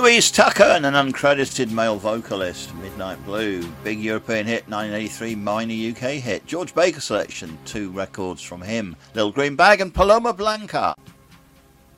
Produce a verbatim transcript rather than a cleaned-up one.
Louise Tucker and an uncredited male vocalist, Midnight Blue, big European hit, nineteen eighty-three, minor U K hit. George Baker selection, two records from him, Little Green Bag and Paloma Blanca.